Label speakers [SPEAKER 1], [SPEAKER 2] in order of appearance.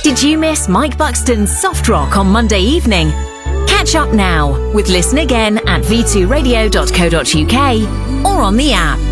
[SPEAKER 1] Did you miss Mike Buxton's Soft Rock on Monday evening? Catch up now with Listen Again at v2radio.co.uk or on the app.